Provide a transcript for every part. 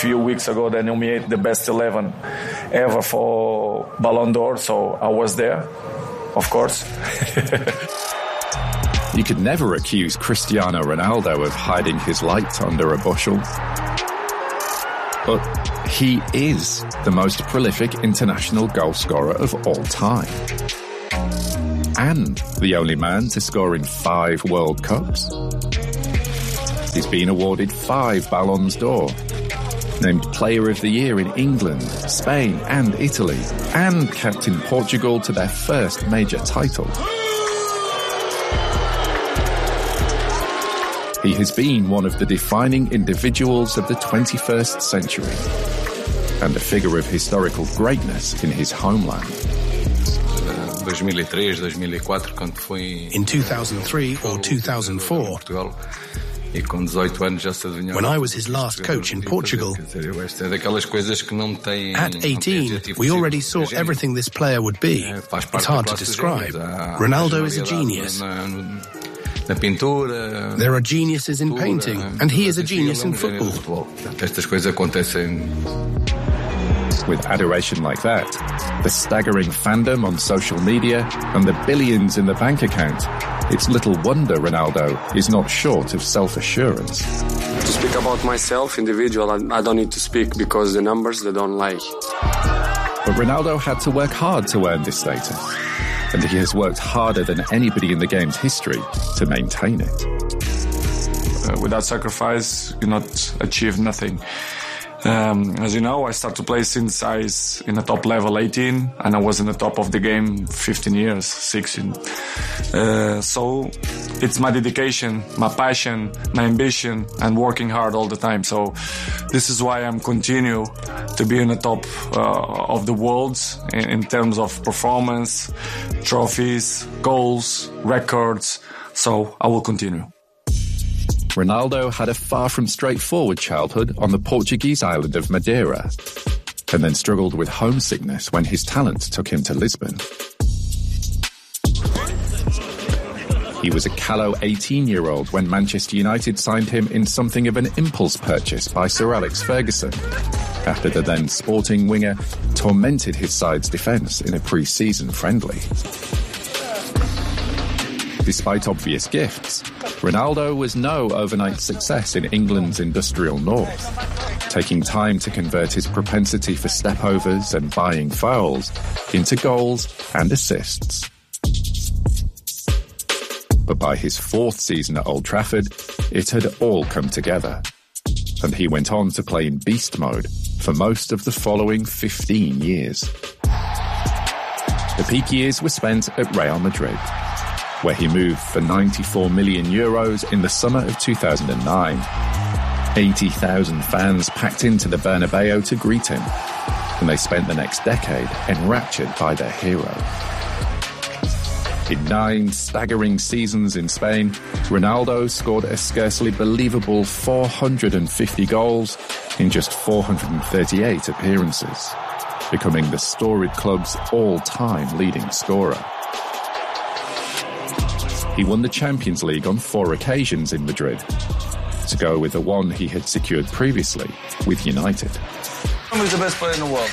few weeks ago they nominated the best 11 ever for Ballon d'Or, so I was there, of course. You could never accuse Cristiano Ronaldo of hiding his light under a bushel. But he is the most prolific international goalscorer of all time. And the only man to score in 5 World Cups. He's been awarded 5 Ballons d'Or, named Player of the Year in England, Spain and Italy, and captained Portugal to their first major title. He has been one of the defining individuals of the 21st century and a figure of historical greatness in his homeland. In 2003 or 2004, when I was his last coach in Portugal, at 18, we already saw everything this player would be. It's hard to describe. Ronaldo is a genius. There are geniuses in painting, and he is a genius in football. With adoration like that, the staggering fandom on social media, and the billions in the bank account, it's little wonder Ronaldo is not short of self-assurance. To speak about myself, individual, I don't need to speak because the numbers, they don't lie. But Ronaldo had to work hard to earn this status, and he has worked harder than anybody in the game's history to maintain it. Without sacrifice, you not achieve nothing. As you know, I started to play since I was in the top level 18, and I was in the top of the game 15 years, 16. So it's my dedication, my passion, my ambition, and working hard all the time. So this is why I'm continue to be in the top of the world in terms of performance, trophies, goals, records. So I will continue. Ronaldo had a far from straightforward childhood on the Portuguese island of Madeira, and then struggled with homesickness when his talent took him to Lisbon. He was a callow 18-year-old when Manchester United signed him in something of an impulse purchase by Sir Alex Ferguson, after the then Sporting winger tormented his side's defence in a pre-season friendly. Despite obvious gifts, Ronaldo was no overnight success in England's industrial north, taking time to convert his propensity for stepovers and buying fouls into goals and assists. But by his 4th season at Old Trafford, it had all come together, and he went on to play in beast mode for most of the following 15 years. The peak years were spent at Real Madrid, where he moved for €94 million in the summer of 2009. 80,000 fans packed into the Bernabeu to greet him, and they spent the next decade enraptured by their hero. In 9 staggering seasons in Spain, Ronaldo scored a scarcely believable 450 goals in just 438 appearances, becoming the storied club's all-time leading scorer. He won the Champions League on 4 occasions in Madrid, to go with the one he had secured previously with United. Who's the best player in the world?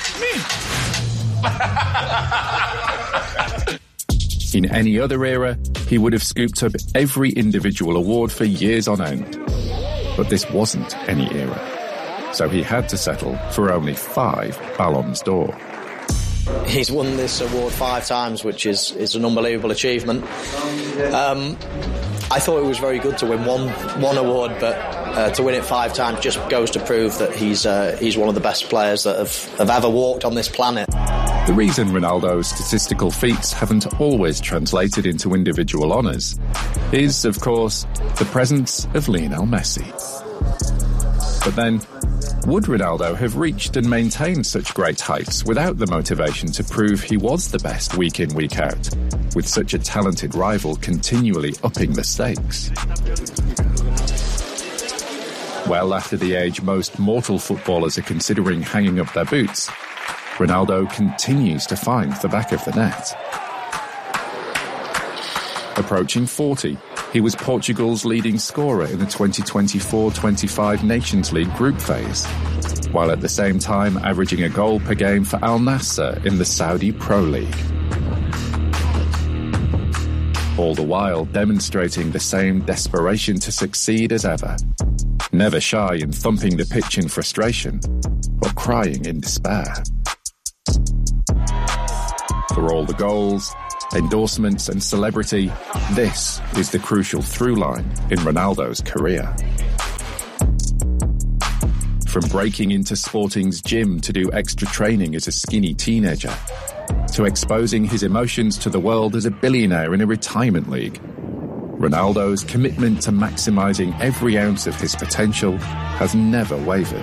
Me! In any other era, he would have scooped up every individual award for years on end. But this wasn't any era, so he had to settle for only 5 Ballons d'Or. He's won this award 5 times, which is an unbelievable achievement. I thought it was very good to win one award, but to win it 5 times just goes to prove that he's one of the best players that have ever walked on this planet. The reason Ronaldo's statistical feats haven't always translated into individual honours is, of course, the presence of Lionel Messi. But then, would Ronaldo have reached and maintained such great heights without the motivation to prove he was the best week in, week out, with such a talented rival continually upping the stakes? Well, after the age most mortal footballers are considering hanging up their boots, Ronaldo continues to find the back of the net. Approaching 40, he was Portugal's leading scorer in the 2024-25 Nations League group phase, while at the same time averaging a goal per game for Al Nassr in the Saudi Pro League. All the while demonstrating the same desperation to succeed as ever, never shy in thumping the pitch in frustration or crying in despair. For all the goals, endorsements and celebrity, this is the crucial through line in Ronaldo's career. From breaking into Sporting's gym to do extra training as a skinny teenager, to exposing his emotions to the world as a billionaire in a retirement league, Ronaldo's commitment to maximising every ounce of his potential has never wavered.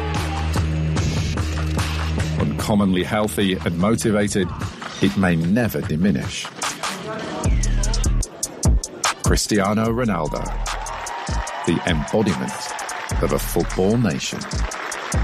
Uncommonly healthy and motivated, it may never diminish. Cristiano Ronaldo, the embodiment of a football nation.